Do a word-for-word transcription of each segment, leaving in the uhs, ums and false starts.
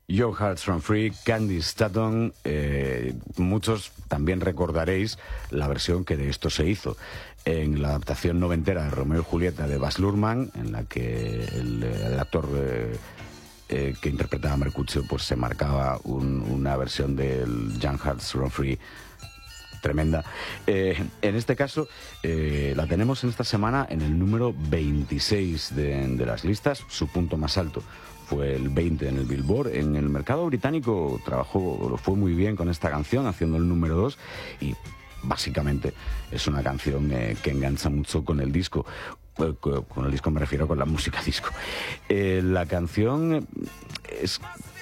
Your Hearts Run Free, Candy Staton. Eh, muchos también recordaréis la versión que de esto se hizo en la adaptación noventera de Romeo y Julieta de Baz Luhrmann, en la que el, el actor eh, eh, que interpretaba a Mercutio pues se marcaba un, una versión del Young Hearts Run Free tremenda. Eh, en este caso, eh, la tenemos en esta semana en el número veintiséis de, de las listas. Su punto más alto fue el veinte en el Billboard. En el mercado británico trabajó, lo fue muy bien con esta canción, haciendo el número dos, y básicamente es una canción eh, que engancha mucho con el disco. Eh, con el disco me refiero con la música disco. Eh, la canción es,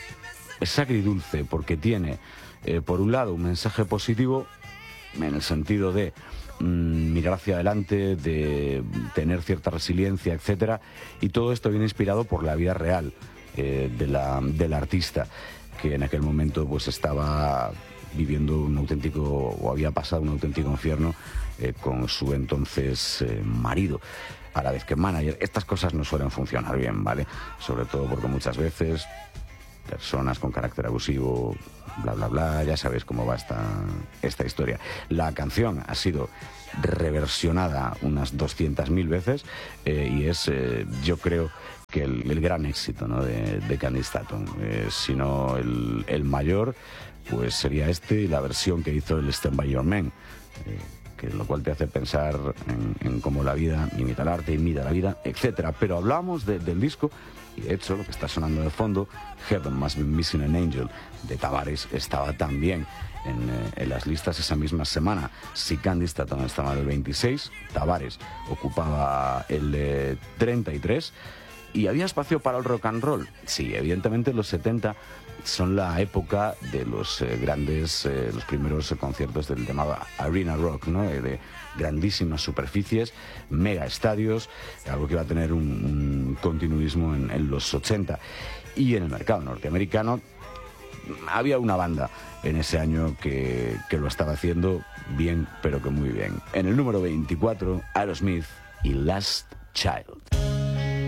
es agridulce porque tiene, eh, por un lado, un mensaje positivo, en el sentido de mmm, mirar hacia adelante, de tener cierta resiliencia, etcétera, y todo esto viene inspirado por la vida real eh, de la, del artista, que en aquel momento pues estaba viviendo un auténtico, o había pasado un auténtico infierno eh, con su entonces eh, marido, a la vez que manager. Estas cosas no suelen funcionar bien, ¿vale? Sobre todo porque muchas veces personas con carácter abusivo, bla, bla, bla, ya sabéis cómo va esta, esta historia. La canción ha sido reversionada unas doscientas mil veces eh, y es, eh, yo creo, que el, el gran éxito, ¿no?, de, de Candy Staton. Eh, si no el, el mayor, pues sería este y la versión que hizo el Stand By Your Man, eh, que lo cual te hace pensar en, en cómo la vida imita el arte, imita la vida, etcétera. Pero hablamos de, del disco, y de hecho lo que está sonando de fondo, Heaven Must Be Missing an Angel, de Tavares, estaba también en, eh, en las listas esa misma semana. Si Candy Staton estaba en el veintiséis, Tavares ocupaba el eh, treinta y tres, y había espacio para el rock and roll. Sí, evidentemente los setenta son la época de los eh, grandes, eh, los primeros eh, conciertos del llamado Arena Rock, ¿no? Eh, de grandísimas superficies, mega estadios, algo que va a tener un, un continuismo en, en los ochenta. Y en el mercado norteamericano había una banda en ese año que, que lo estaba haciendo bien, pero que muy bien. En el número veinticuatro, Aerosmith y Last Child.